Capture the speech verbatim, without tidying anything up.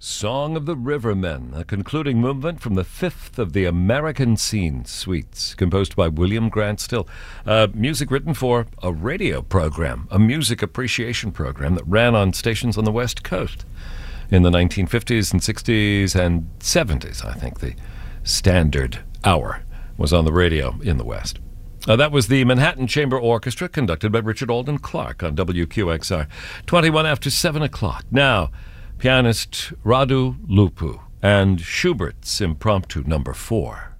Song of the Rivermen, a concluding movement from the fifth of the American Scene Suites, composed by William Grant Still. Uh, music written for a radio program, a music appreciation program that ran on stations on the West Coast in the nineteen fifties and sixties and seventies, I think. The standard hour was on the radio in the West. Uh, that was the Manhattan Chamber Orchestra, conducted by Richard Alden Clark on W Q X R. twenty-one after seven o'clock. Now, pianist Radu Lupu and Schubert's Impromptu Number Four.